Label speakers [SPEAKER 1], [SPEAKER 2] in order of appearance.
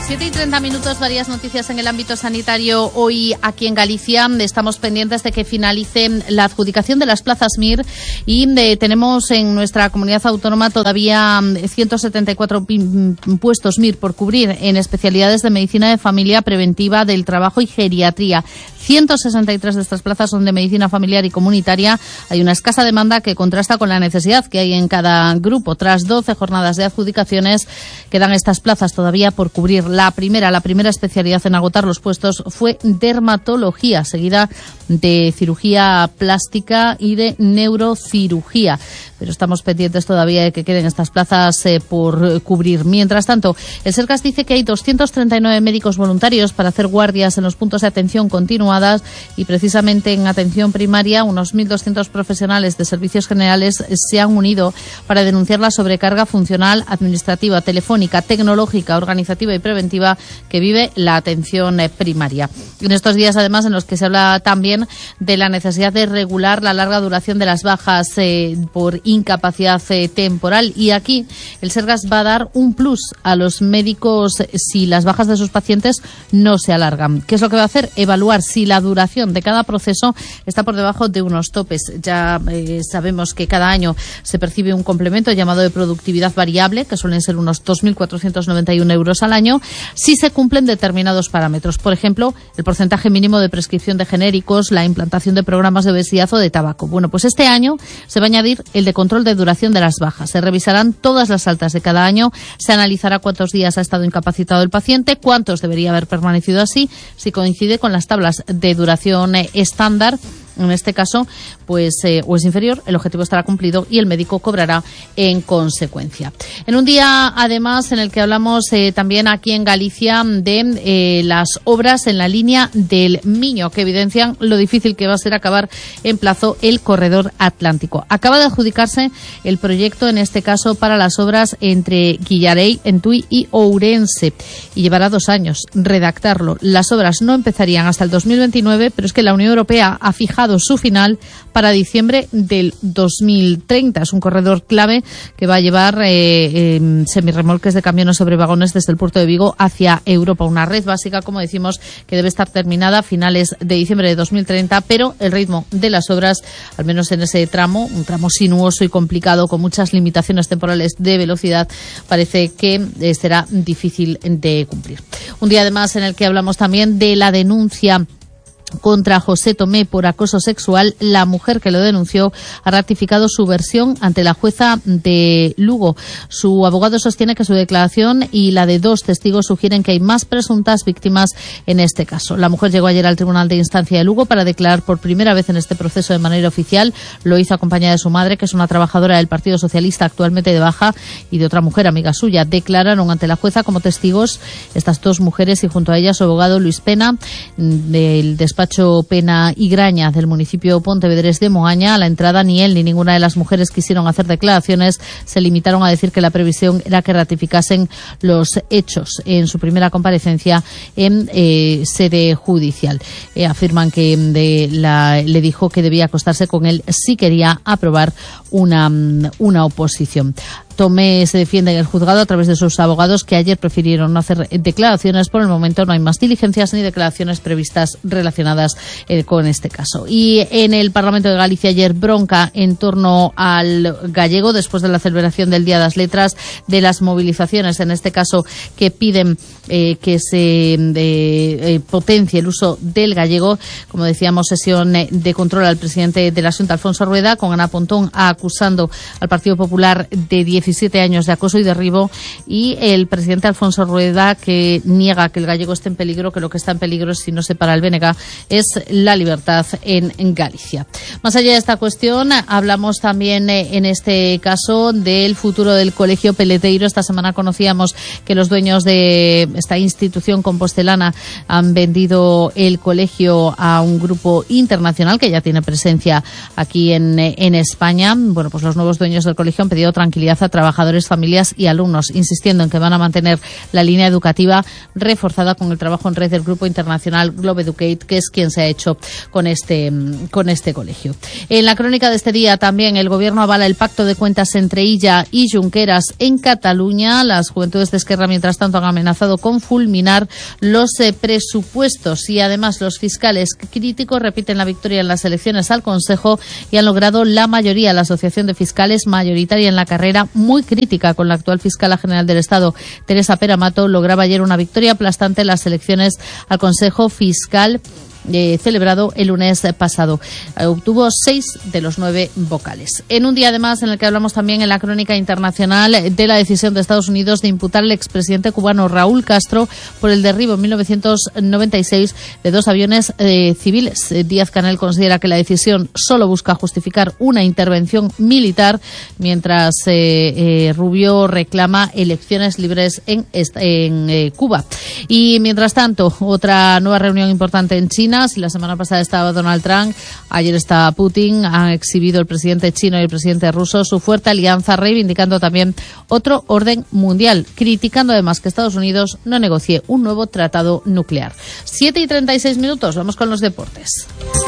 [SPEAKER 1] 7:30, varias noticias en el ámbito sanitario hoy aquí en Galicia. Estamos pendientes de que finalice la adjudicación de las plazas MIR y tenemos en nuestra comunidad autónoma todavía 174 puestos MIR por cubrir en especialidades de medicina de familia, preventiva, del trabajo y geriatría. 163 de estas plazas son de medicina familiar y comunitaria. Hay una escasa demanda que contrasta con la necesidad que hay en cada grupo. Tras 12 jornadas de adjudicaciones, quedan estas plazas todavía por cubrir. La primera especialidad en agotar los puestos fue dermatología, seguida de cirugía plástica y de neurocirugía. Pero estamos pendientes todavía de que queden estas plazas por cubrir. Mientras tanto, el Sergas dice que hay 239 médicos voluntarios para hacer guardias en los puntos de atención continuadas y precisamente en atención primaria unos 1.200 profesionales de servicios generales se han unido para denunciar la sobrecarga funcional, administrativa, telefónica, tecnológica, organizativa y preventiva que vive la atención primaria. En estos días, además, en los que se habla también de la necesidad de regular la larga duración de las bajas por incapacidad temporal, y aquí el Sergas va a dar un plus a los médicos si las bajas de sus pacientes no se alargan. ¿Qué es lo que va a hacer? Evaluar si la duración de cada proceso está por debajo de unos topes. Ya sabemos que cada año se percibe un complemento llamado de productividad variable, que suelen ser unos 2.491 euros al año, si se cumplen determinados parámetros. Por ejemplo, el porcentaje mínimo de prescripción de genéricos, la implantación de programas de obesidad o de tabaco. Bueno, pues este año se va a añadir el de control de duración de las bajas. Se revisarán todas las altas de cada año, se analizará cuántos días ha estado incapacitado el paciente, cuántos debería haber permanecido así, si coincide con las tablas de duración estándar. En este caso, pues o es inferior, el objetivo estará cumplido y el médico cobrará en consecuencia. En un día, además, en el que hablamos también aquí en Galicia de las obras en la línea del Miño, que evidencian lo difícil que va a ser acabar en plazo el corredor atlántico. Acaba de adjudicarse el proyecto, en este caso, para las obras entre Guillarei, Entui y Ourense, y llevará 2 años redactarlo. Las obras no empezarían hasta el 2029, pero es que la Unión Europea ha fijado su final para diciembre del 2030. Es un corredor clave que va a llevar semirremolques de camiones sobre vagones desde el puerto de Vigo hacia Europa. Una red básica, como decimos, que debe estar terminada a finales de diciembre de 2030, pero el ritmo de las obras, al menos en ese tramo, un tramo sinuoso y complicado con muchas limitaciones temporales de velocidad, parece que será difícil de cumplir. Un día además en el que hablamos también de la denuncia contra José Tomé por acoso sexual. La mujer que lo denunció ha ratificado su versión ante la jueza de Lugo. Su abogado sostiene que su declaración y la de 2 testigos sugieren que hay más presuntas víctimas en este caso. La mujer llegó ayer al Tribunal de Instancia de Lugo para declarar por primera vez en este proceso de manera oficial. Lo hizo acompañada de su madre, que es una trabajadora del Partido Socialista actualmente de baja, y de otra mujer amiga suya. Declararon ante la jueza como testigos estas 2 mujeres y junto a ellas su abogado Luis Pena, del despacho Pena y Graña del municipio pontevedrés de Moaña. A la entrada ni él ni ninguna de las mujeres quisieron hacer declaraciones, se limitaron a decir que la previsión era que ratificasen los hechos en su primera comparecencia en sede judicial. Afirman que le dijo que debía acostarse con él si quería aprobar una oposición. Tomé se defiende en el juzgado a través de sus abogados, que ayer prefirieron no hacer declaraciones. Por el momento no hay más diligencias ni declaraciones previstas relacionadas con este caso. Y en el Parlamento de Galicia ayer bronca en torno al gallego después de la celebración del Día de las Letras, de las movilizaciones, en este caso, que piden que se potencie el uso del gallego. Como decíamos, sesión de control al presidente de la Xunta, Alfonso Rueda, con Ana Pontón acusando al Partido Popular de 17 años de acoso y derribo, y el presidente Alfonso Rueda, que niega que el gallego esté en peligro, que lo que está en peligro, si no se para el BNG, es la libertad en Galicia. Más allá de esta cuestión, hablamos también en este caso del futuro del Colegio Peleteiro. Esta semana conocíamos que los dueños de esta institución compostelana han vendido el colegio a un grupo internacional que ya tiene presencia aquí en España. Bueno, pues los nuevos dueños del colegio han pedido tranquilidad a trabajadores, familias y alumnos, insistiendo en que van a mantener la línea educativa reforzada con el trabajo en red del grupo internacional Globe Educate, que es quien se ha hecho con este colegio. En la crónica de este día también el Gobierno avala el pacto de cuentas entre Illa y Junqueras en Cataluña. Las juventudes de Esquerra, mientras tanto, han amenazado con fulminar los presupuestos, y además los fiscales críticos repiten la victoria en las elecciones al Consejo y han logrado la mayoría. La Asociación de Fiscales, mayoritaria en la carrera, muy crítica con la actual fiscala general del Estado, Teresa Peramato, lograba ayer una victoria aplastante en las elecciones al Consejo Fiscal celebrado el lunes pasado. Obtuvo 6 de los 9 vocales. En un día además en el que hablamos también en la crónica internacional de la decisión de Estados Unidos de imputar al expresidente cubano Raúl Castro por el derribo en 1996 de 2 aviones civiles. Díaz-Canel considera que la decisión solo busca justificar una intervención militar, mientras Rubio reclama elecciones libres en Cuba. Y mientras tanto, otra nueva reunión importante en China. Si la semana pasada estaba Donald Trump, ayer está Putin. Han exhibido el presidente chino y el presidente ruso su fuerte alianza, reivindicando también otro orden mundial, criticando además que Estados Unidos no negocie un nuevo tratado nuclear. 7:36 minutos, vamos con los deportes.